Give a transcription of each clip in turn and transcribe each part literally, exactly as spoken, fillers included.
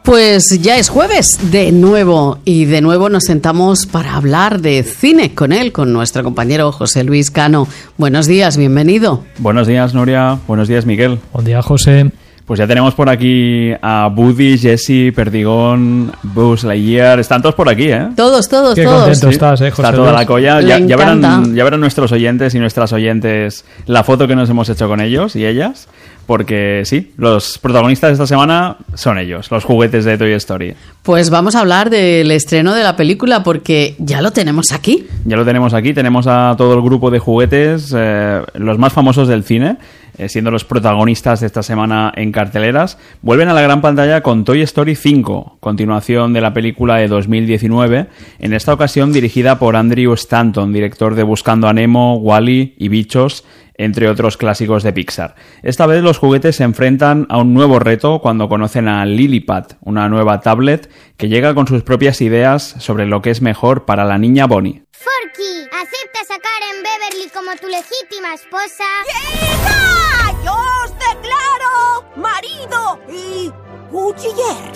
Pues ya es jueves de nuevo y de nuevo nos sentamos para hablar de cine con él, con nuestro compañero José Luis Cano. Buenos días, bienvenido. Buenos días, Nuria. Buenos días, Miguel. Buen día, José. Pues ya tenemos por aquí a Woody, Jesse, Perdigón, Buzz Lightyear. Están todos por aquí, ¿eh? Todos, todos, Qué todos. contento Sí, estás, ¿eh, José está toda Luis? la colla. Le Ya, ya, verán, encanta. ya verán nuestros oyentes y nuestras oyentes la foto que nos hemos hecho con ellos y ellas. Porque sí, los protagonistas de esta semana son ellos, los juguetes de Toy Story. Pues vamos a hablar del estreno de la película porque ya lo tenemos aquí. Ya lo tenemos aquí, tenemos a todo el grupo de juguetes, eh, los más famosos del cine, eh, siendo los protagonistas de esta semana en carteleras. Vuelven a la gran pantalla con Toy Story cinco, continuación de la película de dos mil diecinueve, en esta ocasión dirigida por Andrew Stanton, director de Buscando a Nemo, Wall-E y Bichos, entre otros clásicos de Pixar. Esta vez los juguetes se enfrentan a un nuevo reto cuando conocen a Lilliput, una nueva tablet que llega con sus propias ideas sobre lo que es mejor para la niña Bonnie. Forky, ¿aceptas a Karen Beverly como tu legítima esposa? ¡Hija! ¡Yo os declaro marido y cuchiller!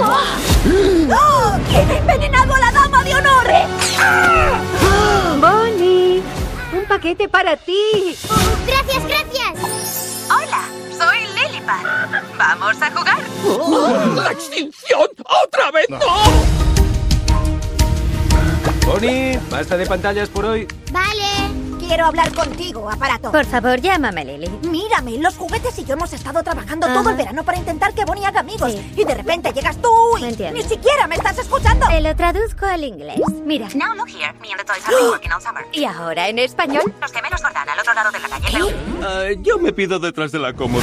¡Oh! ¿Quién ha envenenado a la dama de honor? Bonnie, un paquete para ti. Gracias, gracias. Hola, soy Lilliput. ¿Vamos a jugar? ¡La extinción! ¡Otra vez no! Bonnie, basta de pantallas por hoy. Vale. Quiero hablar contigo, aparato. Por favor, llámame Lily. Mírame, los juguetes y yo hemos estado trabajando Ajá. todo el verano para intentar que Bonnie haga amigos. Sí. Y de repente llegas tú y No entiendo. ni siquiera me estás escuchando. Te lo traduzco al inglés. Mira. Now look here, me and the toys have been working all summer. ¿Y ahora en español? Los gemelos Jordán al otro lado de la calle. pero- Ah, yo me pido detrás de la cómoda.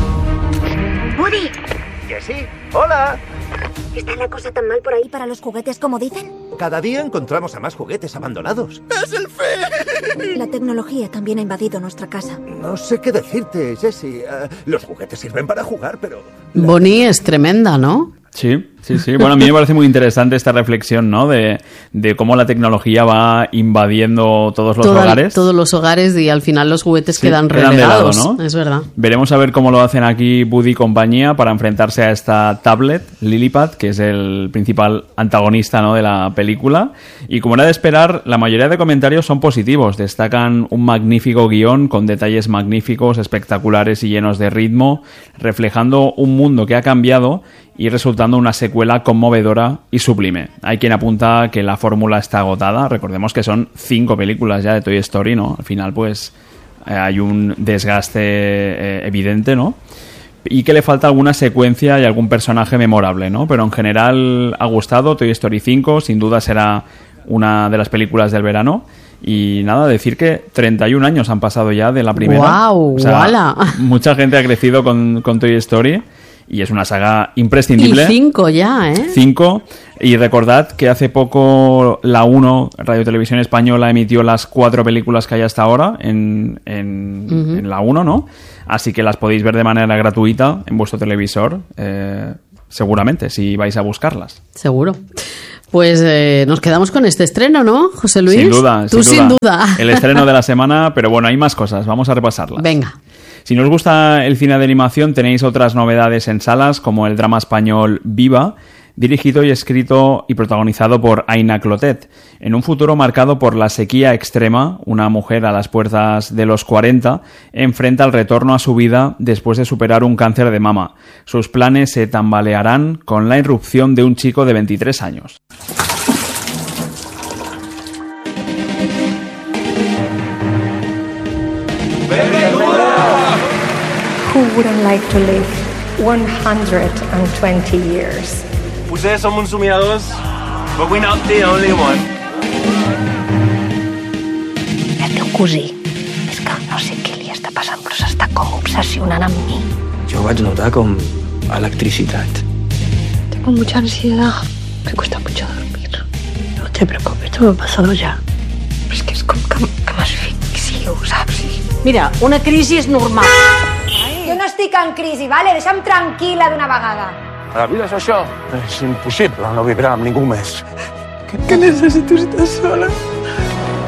Woody, Jessie, hola. ¿está la cosa tan mal por ahí para los juguetes como dicen? Cada día encontramos a más juguetes abandonados. ¡Es el fin! La tecnología también ha invadido nuestra casa. No sé qué decirte, Jessie. Ah, los juguetes sirven para jugar, pero... la- Bonnie es tremenda, ¿no? Sí, sí, sí. Bueno, a mí me parece muy interesante esta reflexión, ¿no? De, de cómo la tecnología va invadiendo todos los Toda- hogares. Todos los hogares y al final los juguetes Sí, quedan quedan de relegados. lado, ¿no? Es verdad. Veremos a ver cómo lo hacen aquí Woody y compañía para enfrentarse a esta tablet, Lilliput, que es el principal antagonista, ¿no?, de la película. Y como era de esperar, la mayoría de comentarios son positivos. Destacan un magnífico guión con detalles magníficos, espectaculares y llenos de ritmo, reflejando un mundo que ha cambiado y resultando una secuela conmovedora y sublime. Hay quien apunta que la fórmula está agotada. Recordemos que son cinco películas ya de Toy Story, ¿no? Al final, pues, eh, hay un desgaste eh, evidente, ¿no? Y que le falta alguna secuencia y algún personaje memorable, ¿no? Pero en general ha gustado. Toy Story cinco, sin duda será una de las películas del verano. Y nada, decir que treinta y un años han pasado ya de la primera. ¡Guau! O sea, ¡Guala! mucha gente ha crecido con, con Toy Story y es una saga Y imprescindible. cinco ya, ¿eh? Cinco. Y recordad que hace poco la uno, Radio Televisión Española, emitió las cuatro películas que hay hasta ahora en, en, Ujú. en la uno, ¿no? Así que las podéis ver de manera gratuita en vuestro televisor, eh, seguramente, si vais a buscarlas. Seguro. Pues eh, nos quedamos con este estreno, ¿no, José Luis? Sin duda, Tú sin sin duda. duda. El estreno de la semana, pero bueno, hay más cosas, vamos a repasarlas. Venga. Si no os gusta el cine de animación, tenéis otras novedades en salas, como el drama español Viva, dirigido y escrito y protagonizado por Aina Clotet. En un futuro marcado por la sequía extrema, una mujer a las puertas de los cuarenta enfrenta el retorno a su vida después de superar un cáncer de mama. Sus planes se tambalearán con la irrupción de un chico de veintitrés años. Who wouldn't like to live one hundred twenty years? Potser som uns somiadors, but we're not the only one. El teu cosí. És que no sé què li està passant, però s'està com obsessionant amb mi. Jo vaig notar com electricitat. Tengo mucha ansiedad. Me cuesta mucho dormir. No te preocupes, esto me ha pasado ya. Pero es que es com que, que m'asfixio, saps? Mira, una crisi és normal. Jo no estic en crisi, vale? Deixa'm tranquil·la d'una vegada. A la vida és això. És impossible no vibrar amb ningú més. Que necessito estar sola.